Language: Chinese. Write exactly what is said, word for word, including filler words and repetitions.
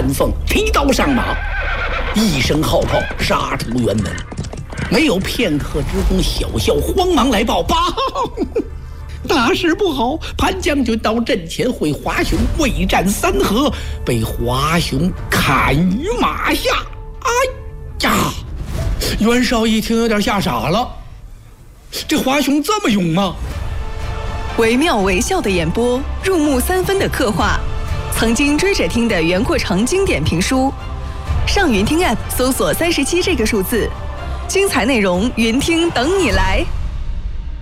凤提刀上马，一声号炮杀出辕门。没有片刻之功，小校慌忙来报：报，大事不好！潘将军到阵前会华雄未战三合，被华雄砍于马下。哎呀！袁绍一听有点吓傻了，这华雄这么勇吗？ 惟妙惟肖的演播，入木三分的刻画，曾经追着听的袁阔成经典评书。上云听 App 搜索三十七这个数字，精彩内容云听等你来。